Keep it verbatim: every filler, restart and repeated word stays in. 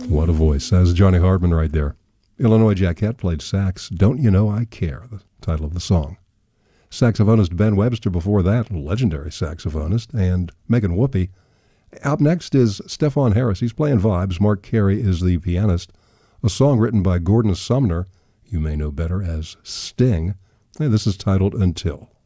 What a voice. That's Johnny Hardman right there. Illinois Jacquette played sax. Don't You Know I Care, the title of the song. Saxophonist Ben Webster before that, legendary saxophonist, and Megan Whoopi. Up next is Stefan Harris. He's playing vibes. Mark Carey is the pianist. A song written by Gordon Sumner, you may know better as Sting. And this is titled Until.